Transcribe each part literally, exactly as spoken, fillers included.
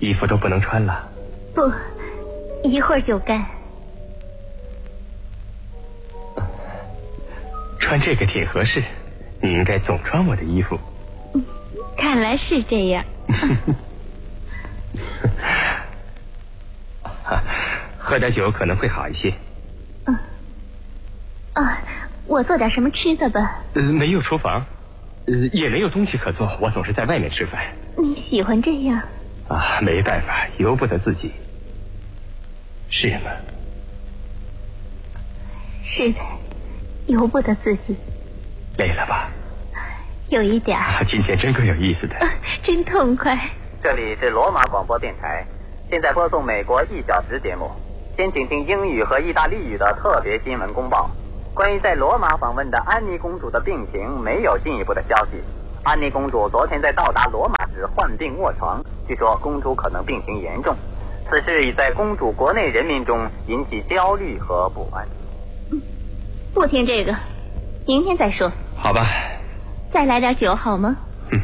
衣服都不能穿了。 不，一会儿就干。 穿这个挺合适，你应该总穿我的衣服。 嗯，看来是这样。 喝点酒可能会好一些。 嗯。啊，我做点什么吃的吧。 呃，没有厨房，呃，也没有东西可做，我总是在外面吃饭。 你喜欢这样？ 啊，没办法，由不得自己。是吗？ 是的，由不得自己。 累了吧？ 有一点。 啊，今天真够有意思的。 啊，真痛快。 这里是罗马广播电台，现在播送美国一小时节目。先请听英语和意大利语的特别新闻公报。关于在罗马访问的安妮公主的病情，没有进一步的消息。安妮公主昨天在到达罗马时患病卧床，据说公主可能病情严重。此事已在公主国内人民中引起焦虑和不安。 嗯，不听这个，明天再说。 好吧。 再来点酒好吗？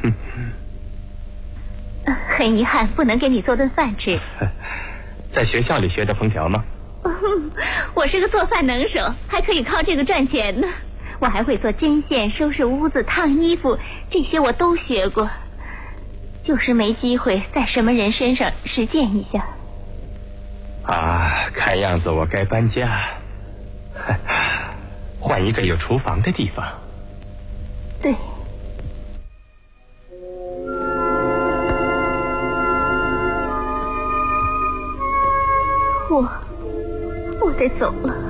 呃，很遗憾，不能给你做顿饭吃。 在学校里学的烹调吗？ 我是个做饭能手，还可以靠这个赚钱呢。我还会做针线、收拾屋子、烫衣服，这些我都学过，就是没机会在什么人身上实践一下。 啊，看样子我该搬家，换一个有厨房的地方。 对。我我得走了。